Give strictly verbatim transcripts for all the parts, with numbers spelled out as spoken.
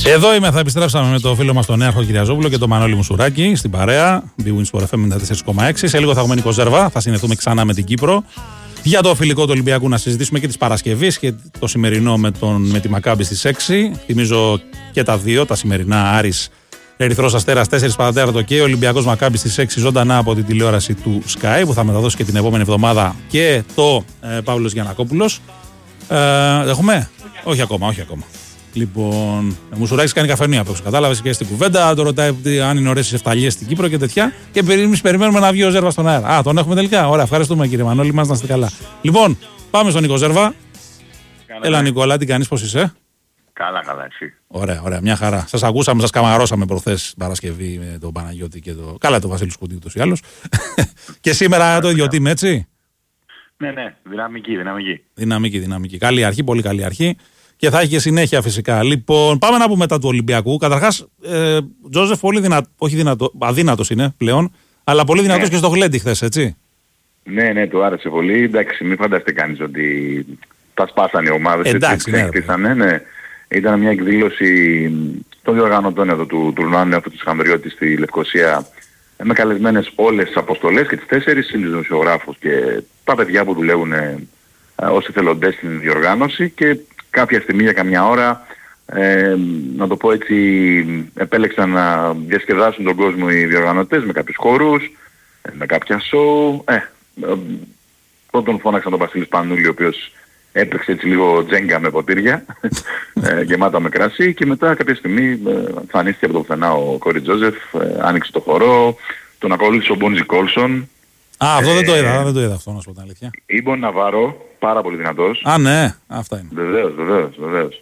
Εδώ είμαι, θα επιστρέψαμε με το φίλο μας τον Νέαρχο Κυριαζόπουλο και τον Μανώλη Μουσουράκη στην παρέα. Bwin Sport εφ εμ ενενήντα τέσσερα κόμμα έξι. Σε λίγο θα έχουμε Νίκο Ζέρβα, θα συνεχθούμε ξανά με την Κύπρο. Για το φιλικό του Ολυμπιακού να συζητήσουμε και της Παρασκευής και το σημερινό με, τον, με τη Μακάμπη στις έξι. Θυμίζω και τα δύο, τα σημερινά Άρης Ερυθρός Αστέρας τέσσερα παρατέταρτο και Ολυμπιακός Μακάμπη στις έξι ζωντανά από την τηλεόραση του Sky που θα μεταδώσει και την επόμενη εβδομάδα και το ε, Παύλος Γιαννακόπουλος. Ε, έχουμε? Όχι ακόμα, όχι ακόμα. Λοιπόν, ο Μουσουράκης κάνει καφενεία απόψε. Κατάλαβες και στην κουβέντα. Τον ρωτάει αν είναι ωραίες οι εφταλιές στην Κύπρο και τέτοια. Και εμείς περιμένουμε να βγει ο Ζέρβα στον αέρα. Α, τον έχουμε τελικά. Ωραία, ευχαριστούμε κύριε Μανώλη, μας να είστε καλά. Λοιπόν, πάμε στον Νίκο Ζέρβα. Καλά, έλα, Νικόλα, τι κάνεις, πώς είσαι? Καλά, καλά, εσύ. Ωραία, ωραία, μια χαρά. Σας ακούσαμε, σας καμαρώσαμε προχθές Παρασκευή με τον Παναγιώτη και το. Καλά, τον Βασίλη Σκουντή ούτως ή άλλως. Και σήμερα το ίδιο team, έτσι. Ναι, ναι, δυναμική, δυναμική. Δυναμική, δυναμική. Καλή αρχή, πολύ καλή αρχή. Και θα έχει και συνέχεια φυσικά. Λοιπόν, πάμε να πούμε μετά του Ολυμπιακού. Καταρχάς, ε, Τζόζεφ πολύ δυνατό, όχι δυνατό, αδύνατος είναι πλέον, αλλά πολύ δυνατός ναι. Και στο γλέντι χθες, έτσι. Ναι, ναι, του άρεσε πολύ. Εντάξει, μην φανταστεί κανείς ότι τα σπάσανε οι ομάδες. Εντάξει, ναι, ναι, ναι. Ήταν μια εκδήλωση των διοργανωτών εδώ του τουρνουά αυτού του Σκανδριώτη στη Λευκοσία με καλεσμένες όλες τις αποστολές και τις τέσσερις δημοσιογράφους και τα παιδιά που δουλεύουν ε, ως εθελοντές στην διοργάνωση και κάποια στιγμή για καμιά ώρα, ε, να το πω έτσι, επέλεξαν να διασκεδάσουν τον κόσμο οι διοργανωτές με κάποιους χορούς, με κάποια show. Ε, ε, πρώτον φώναξαν τον Βασίλη Σπανούλη, ο οποίος έπαιξε έτσι λίγο τζέγκα με ποτήρια, ε, γεμάτα με κρασί και μετά κάποια στιγμή ε, εμφανίστηκε από το πουθενά ο Κόρι Τζόζεφ, ε, άνοιξε το χορό, τον ακολούθησε ο Μπόντζι Κόλσον. Α, αυτό ε, δεν το είδα, δεν το είδα αυτό να σου πω την αλήθεια. Ήμπον Ναβάρο, πάρα πολύ δυνατός. Α, ναι, αυτά είναι. Βεβαίως, βεβαίως, βεβαίως.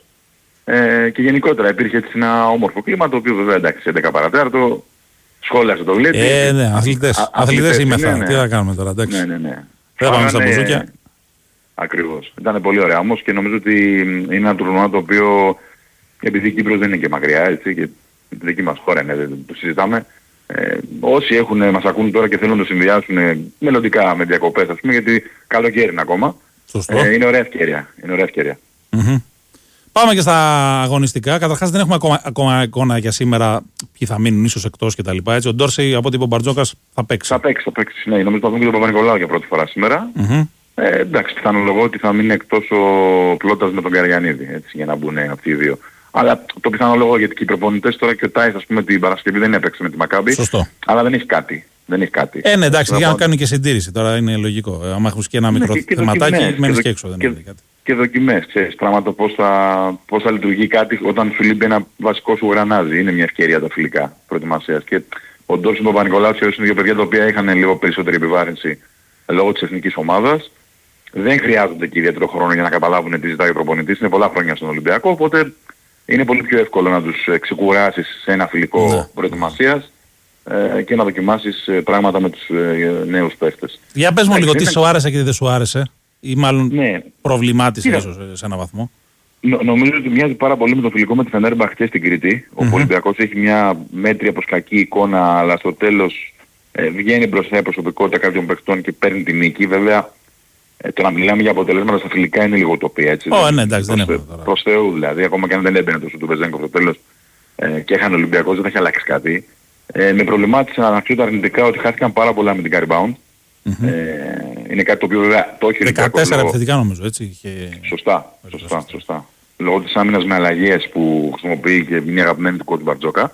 Ε, και γενικότερα υπήρχε έτσι ένα όμορφο κλίμα, το οποίο βέβαια εντάξει, έντεκα παρατέταρτο, σχόλασε το γλέντι. Ε, ναι, αθλητές, α, αθλητές είμαι θα, ναι, ναι. Τι θα κάνουμε τώρα, εντάξει. Ναι, ναι, ναι. Δεν πάμε στα μπουζούκια. Ακριβώς. Ήταν πολύ ωραία όμως και νομίζω ότι είναι ένα τουρνουά το οποίο, επειδή η Κύπρος δεν είναι και μακριά, έτσι, και τη δική μας χώρα είναι, δεν το συζητάμε, ε, όσοι έχουν, μας ακούν τώρα και θέλουν να το συνδυάσουν μελλοντικά με διακοπές, ας πούμε, γιατί καλοκαίρι είναι ακόμα, ε, είναι ωραία ευκαιρία. Είναι ωραία ευκαιρία. Mm-hmm. Πάμε και στα αγωνιστικά. Καταρχάς δεν έχουμε ακόμα, ακόμα εικόνα για σήμερα ποιοι θα μείνουν ίσως εκτός κτλ. Ο Ντόρσεϊ, από ό,τι είπε ο Μπαρτζόκας, θα παίξει. Θα παίξει, θα παίξει. Ναι, νομίζω θα δούμε και τον Παπα-Νικολάου για πρώτη φορά σήμερα. Mm-hmm. Ε, εντάξει, πιθανολογώ ότι θα μείνει εκτός ο Πλώτας με τον Καριανίδη, έτσι, για να μπουν αυτοί οι δύο. Αλλά το πιθανολογώ γιατί και οι προπονητές τώρα και ο Τάις, ας πούμε, την Παρασκευή δεν έπαιξε με τη Μακάμπη. Σωστό. Αλλά δεν έχει κάτι. Δεν έχει κάτι. Ε, ναι, εντάξει, για να κάνουν και συντήρηση τώρα είναι λογικό. Αν έχουν και ένα μικρό ναι, και θεματάκι, μένεις και έξω, δεν και, είναι κάτι. Και δοκιμές, ξέρεις, πράγματα πώς θα, πώς θα λειτουργεί κάτι όταν σου λείπει ένα βασικό σου γρανάζι. Είναι μια ευκαιρία τα φιλικά προετοιμασίας. Και ο Ντόρσεϊ και ο Παπα-Νικολάου είναι δύο παιδιά τα οποία είχαν λίγο περισσότερη επιβάρυνση λόγω της εθνικής ομάδας. Δεν χρειάζονται και ιδιαίτερο χρόνο για να καταλάβουν τι ζητάει ο προπονητής. Είναι πολλά χρόνια στον Ολυμπιακό, οπότε είναι πολύ πιο εύκολο να τους ξεκουράσεις σε ένα φιλικό ναι. προετοιμασίας ε, και να δοκιμάσεις ε, πράγματα με τους ε, νέους παίχτες. Για πες μου λίγο τι σου άρεσε και τι δεν σου άρεσε ή μάλλον ναι. προβλημάτισε ίσως σε έναν βαθμό. Νο, νομίζω ότι μοιάζει πάρα πολύ με το φιλικό με τη Φενέρμπαχ και στην Κρήτη. Mm-hmm. Ο Ολυμπιακός έχει μια μέτρια προς κακή εικόνα, αλλά στο τέλος ε, βγαίνει μπροστά η προσωπικότητα κάποιων παιχτών και παίρνει τη νίκη. Βέβαια, Ε, το να μιλάμε για αποτελέσματα στα φιλικά είναι λίγο τοπία, έτσι. Oh, ναι, εντάξει, δεν έχουμε τώρα. Προς Θεού δηλαδή, ακόμα και αν δεν έμπαινε το σου του Βεζέγκο στο τέλος ε, και έχανε ο Ολυμπιακός, δεν θα έχει αλλάξει κάτι. Ε, με προβλημάτισε να αναφέρω αρνητικά ότι χάθηκαν πάρα πολλά με την Carbound. Mm-hmm. Ε, είναι κάτι το οποίο βέβαια το έχει δεκατέσσερα επιθετικά νομίζω, έτσι. Και... Σωστά, σωστά, σωστά, σωστά. Λόγω της άμυνας με αλλαγές που χρησιμοποιεί και μια αγαπημένη του κότσου Μπαρτζόκα.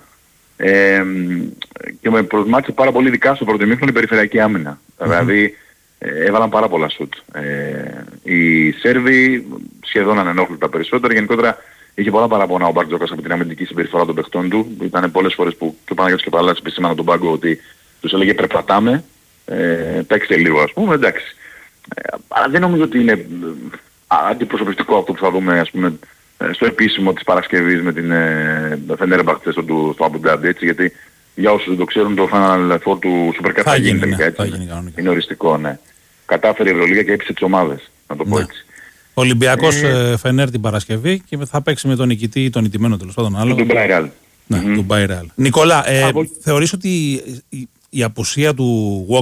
Ε, και με προβλημάτισε πάρα πολύ ειδικά στο πρώτο ημίχρονο η περιφερειακή άμυνα. Mm-hmm. Δηλαδή, έβαλαν πάρα πολλά σουτ. Ε, οι Σέρβοι σχεδόν ανενόχλητα περισσότερα. Γενικότερα είχε πολλά παράπονα ο Μπαρτζόκας από την αμυντική συμπεριφορά των παιχτών του. Ήταν πολλές φορές που και ο Παναγιώτης και ο Παλάτης επισήμαναν τον πάγκο ότι τους έλεγε περπατάμε, ε, παίξτε λίγο ας πούμε, εντάξει. Ε, αλλά δεν νομίζω ότι είναι ε, αντιπροσωπευτικό αυτό που θα δούμε ας πούμε στο επίσημο της Παρασκευής με την ε, Φενέρμπαχτ στο, στο Αμπουντάμπι, έτσι, γιατί για όσους δεν το ξέρουν το Final Four του Super Cup θα, θα γίνει τελικά, έτσι. Θα γίνει, είναι οριστικό, ναι. Κατάφερε η Ευρωλίγα και έπεισε τις ομάδες, να το πω ναι. έτσι. Ολυμπιακός ε... Φενέρ την Παρασκευή και θα παίξει με τον νικητή ή τον νικημένο τέλος πάντων άλλο. Τον Μπάι Ναι, mm-hmm. τον Μπάι Νικόλα, ε, Από... θεωρείς ότι η, η απουσία του